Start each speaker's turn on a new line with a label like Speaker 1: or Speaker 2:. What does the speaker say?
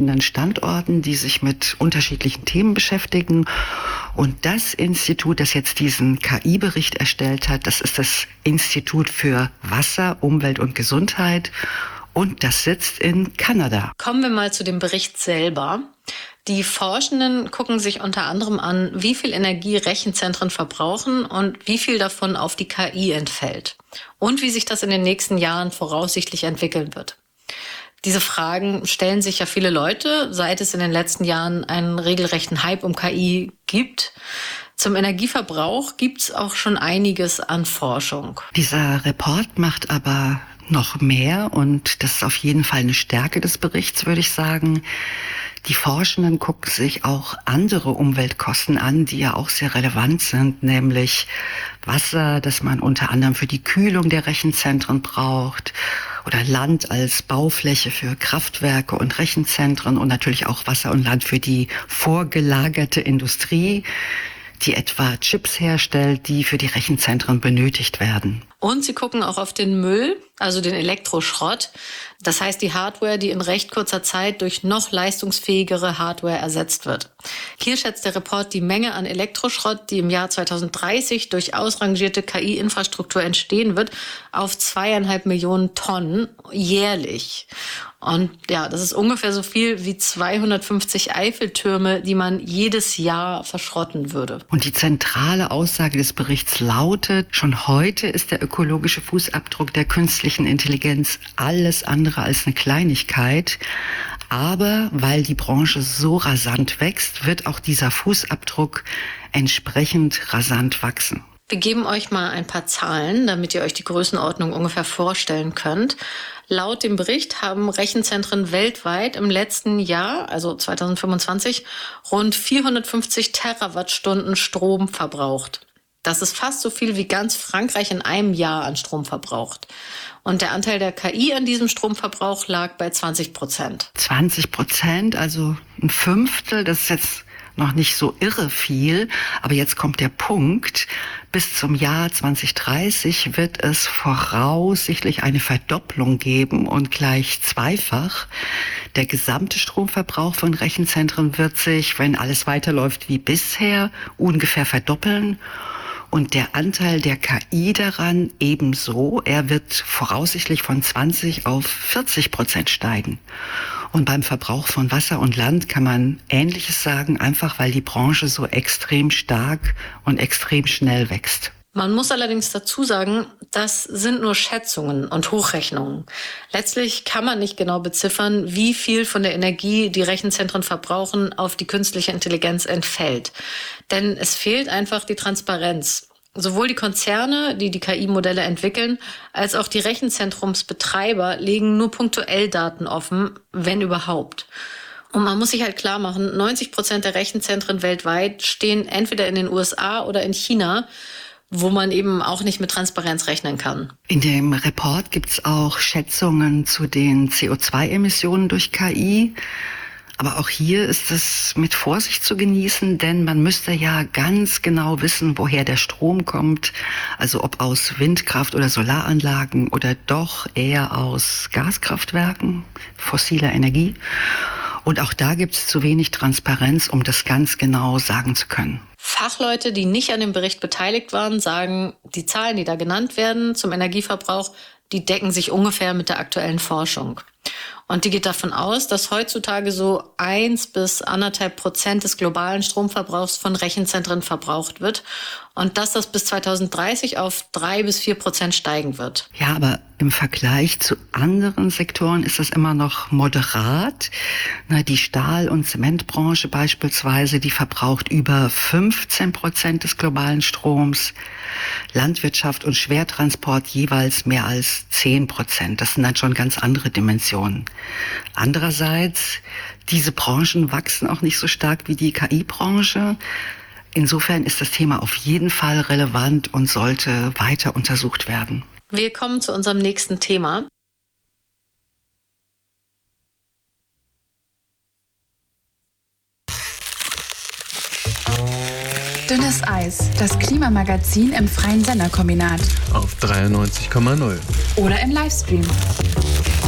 Speaker 1: verschiedenen Standorten, die sich mit unterschiedlichen Themen beschäftigen. Und das Institut, das jetzt diesen KI-Bericht erstellt hat, das ist das Institut für Wasser, Umwelt und Gesundheit. Und das sitzt in Kanada.
Speaker 2: Kommen wir mal zu dem Bericht selber. Die Forschenden gucken sich unter anderem an, wie viel Energie Rechenzentren verbrauchen und wie viel davon auf die KI entfällt. Und wie sich das in den nächsten Jahren voraussichtlich entwickeln wird. Diese Fragen stellen sich ja viele Leute, seit es in den letzten Jahren einen regelrechten Hype um KI gibt. Zum Energieverbrauch gibt es auch schon einiges an Forschung.
Speaker 1: Dieser Report macht aber noch mehr und das ist auf jeden Fall eine Stärke des Berichts, würde ich sagen. Die Forschenden gucken sich auch andere Umweltkosten an, die ja auch sehr relevant sind, nämlich Wasser, das man unter anderem für die Kühlung der Rechenzentren braucht, oder Land als Baufläche für Kraftwerke und Rechenzentren und natürlich auch Wasser und Land für die vorgelagerte Industrie, die etwa Chips herstellt, die für die Rechenzentren benötigt werden.
Speaker 2: Und sie gucken auch auf den Müll, also den Elektroschrott. Das heißt die Hardware, die in recht kurzer Zeit durch noch leistungsfähigere Hardware ersetzt wird. Hier schätzt der Report die Menge an Elektroschrott, die im Jahr 2030 durch ausrangierte KI-Infrastruktur entstehen wird, auf 2,5 Millionen Tonnen jährlich. Und ja, das ist ungefähr so viel wie 250 Eiffeltürme, die man jedes Jahr verschrotten würde.
Speaker 1: Und die zentrale Aussage des Berichts lautet, schon heute ist der ökologische Fußabdruck der künstlichen Intelligenz alles andere als eine Kleinigkeit. Aber weil die Branche so rasant wächst, wird auch dieser Fußabdruck entsprechend rasant wachsen.
Speaker 2: Wir geben euch mal ein paar Zahlen, damit ihr euch die Größenordnung ungefähr vorstellen könnt. Laut dem Bericht haben Rechenzentren weltweit im letzten Jahr, also 2025, rund 450 Terawattstunden Strom verbraucht. Das ist fast so viel wie ganz Frankreich in einem Jahr an Strom verbraucht. Und der Anteil der KI an diesem Stromverbrauch lag bei 20%.
Speaker 1: 20%, also ein Fünftel, das ist jetzt noch nicht so irre viel, aber jetzt kommt der Punkt. Bis zum Jahr 2030 wird es voraussichtlich eine Verdopplung geben und gleich zweifach. Der gesamte Stromverbrauch von Rechenzentren wird sich, wenn alles weiterläuft wie bisher, ungefähr verdoppeln. Und der Anteil der KI daran ebenso. Er wird voraussichtlich von 20 auf 40% steigen. Und beim Verbrauch von Wasser und Land kann man Ähnliches sagen, einfach weil die Branche so extrem stark und extrem schnell wächst.
Speaker 2: Man muss allerdings dazu sagen, das sind nur Schätzungen und Hochrechnungen. Letztlich kann man nicht genau beziffern, wie viel von der Energie, die Rechenzentren verbrauchen, auf die künstliche Intelligenz entfällt. Denn es fehlt einfach die Transparenz. Sowohl die Konzerne, die die KI-Modelle entwickeln, als auch die Rechenzentrumsbetreiber legen nur punktuell Daten offen, wenn überhaupt. Und man muss sich halt klar machen, 90% der Rechenzentren weltweit stehen entweder in den USA oder in China, wo man eben auch nicht mit Transparenz rechnen kann.
Speaker 1: In dem Report gibt es auch Schätzungen zu den CO2-Emissionen durch KI. Aber auch hier ist es mit Vorsicht zu genießen, denn man müsste ja ganz genau wissen, woher der Strom kommt. Also ob aus Windkraft- oder Solaranlagen oder doch eher aus Gaskraftwerken, fossiler Energie. Und auch da gibt es zu wenig Transparenz, um das ganz genau sagen zu können.
Speaker 2: Fachleute, die nicht an dem Bericht beteiligt waren, sagen, die Zahlen, die da genannt werden zum Energieverbrauch, die decken sich ungefähr mit der aktuellen Forschung. Und die geht davon aus, dass heutzutage so 1 bis 1,5% des globalen Stromverbrauchs von Rechenzentren verbraucht wird und dass das bis 2030 auf 3 bis 4% steigen wird.
Speaker 1: Ja, aber im Vergleich zu anderen Sektoren ist das immer noch moderat. Die Stahl- und Zementbranche beispielsweise, die verbraucht über 15% des globalen Stroms. Landwirtschaft und Schwertransport jeweils mehr als 10%. Das sind dann schon ganz andere Dimensionen. Andererseits, diese Branchen wachsen auch nicht so stark wie die KI-Branche. Insofern ist das Thema auf jeden Fall relevant und sollte weiter untersucht werden.
Speaker 2: Wir kommen zu unserem nächsten Thema.
Speaker 3: Dünnes Eis, das Klimamagazin im freien Senderkombinat.
Speaker 4: Auf 93,0.
Speaker 3: Oder im Livestream.